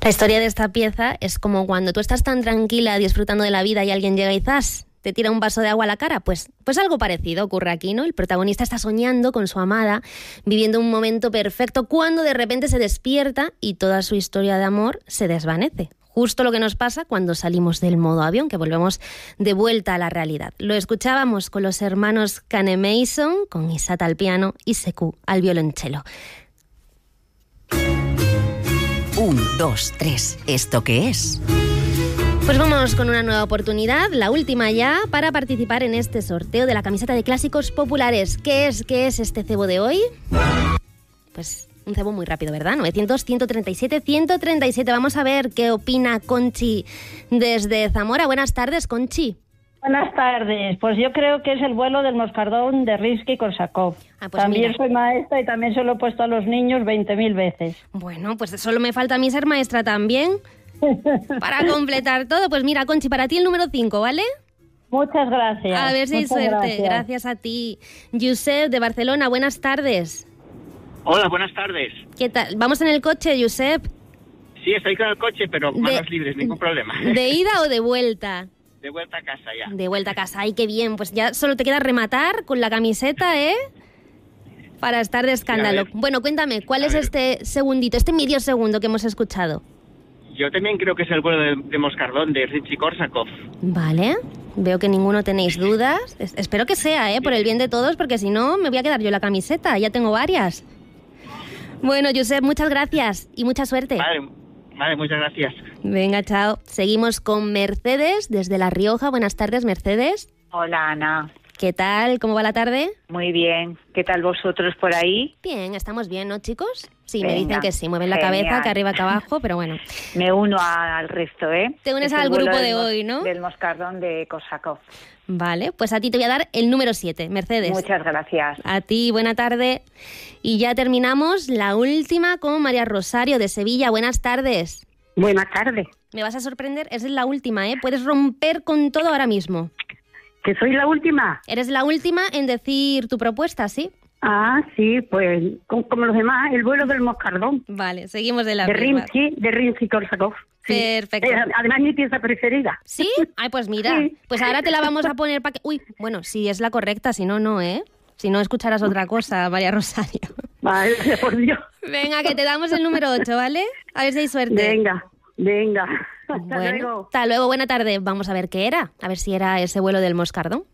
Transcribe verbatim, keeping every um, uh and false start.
La historia de esta pieza es como cuando tú estás tan tranquila disfrutando de la vida y alguien llega y ¡zas!, te tira un vaso de agua a la cara. Pues, pues algo parecido ocurre aquí, ¿no? El protagonista está soñando con su amada, viviendo un momento perfecto, cuando de repente se despierta y toda su historia de amor se desvanece. Justo lo que nos pasa cuando salimos del modo avión, que volvemos de vuelta a la realidad. Lo escuchábamos con los hermanos Cane Mason, con Isata al piano y Sekou al violonchelo. Un, dos, tres. ¿Esto qué es? Pues vamos con una nueva oportunidad, la última ya, para participar en este sorteo de la camiseta de clásicos populares. ¿Qué es, qué es este cebo de hoy? Pues un cebo muy rápido, ¿verdad? novecientos, ciento treinta y siete, ciento treinta y siete. Vamos a ver qué opina Conchi desde Zamora. Buenas tardes, Conchi. Buenas tardes. Pues yo creo que es el vuelo del moscardón de Rimski-Korsakov. Ah, pues también mira. Soy maestra y también se lo he puesto a los niños veinte mil veces. Bueno, pues solo me falta a mí ser maestra también para completar todo. Pues mira, Conchi, para ti el número cinco, ¿vale? Muchas gracias. A ver si hay Muchas suerte. Gracias. Gracias a ti. Josep, de Barcelona, buenas tardes. Hola, buenas tardes. ¿Qué tal? ¿Vamos en el coche, Josep? Sí, estoy con el coche, pero manos libres, ningún problema. ¿De ida o de vuelta? De vuelta a casa ya. De vuelta a casa. Ay, qué bien. Pues ya solo te queda rematar con la camiseta, ¿eh? Para estar de escándalo. Sí, bueno, cuéntame, ¿cuál A es ver. este segundito, este medio segundo que hemos escuchado? Yo también creo que es el vuelo de, de Moscardón de Rimski-Korsakov. Vale. Veo que ninguno tenéis dudas. Es- espero que sea, ¿eh? Por el bien de todos, porque si no, me voy a quedar yo la camiseta. Ya tengo varias. Bueno, Josep, muchas gracias y mucha suerte. Vale, vale, muchas gracias. Venga, chao. Seguimos con Mercedes desde La Rioja. Buenas tardes, Mercedes. Hola, Ana. ¿Qué tal? ¿Cómo va la tarde? Muy bien. ¿Qué tal vosotros por ahí? Bien, estamos bien, ¿no, chicos? Sí, me Venga, dicen que sí. Mueven la genial. cabeza, que arriba, que abajo, pero bueno. Me uno a- al resto, ¿eh? Te unes Es el al vuelo grupo del de mos- hoy, ¿no? Del Moscardón de Korsakov. Vale, pues a ti te voy a dar el número siete, Mercedes. Muchas gracias. A ti, buena tarde. Y ya terminamos la última con María Rosario de Sevilla. Buenas tardes. Buenas tardes. Me vas a sorprender, esa es la última, ¿eh? Puedes romper con todo ahora mismo. ¿Que soy la última? Eres la última en decir tu propuesta, ¿sí? Ah, sí, pues como, como los demás, el vuelo del moscardón. Vale, seguimos de la De misma. Rimsky, de Rimsky-Korsakov. Sí. Perfecto. Eh, además, mi pieza preferida. ¿Sí? Ay, pues mira, Sí. pues ahora te la vamos a poner para que... Uy, bueno, si es la correcta, si no, no, ¿eh? Si no, escucharás otra cosa, María Rosario. Vale, por Dios. Venga, que te damos el número ocho, ¿vale? A ver si hay suerte. Venga, venga. Hasta Bueno, luego. hasta luego, buena tarde. Vamos a ver qué era. A ver si era ese vuelo del moscardón.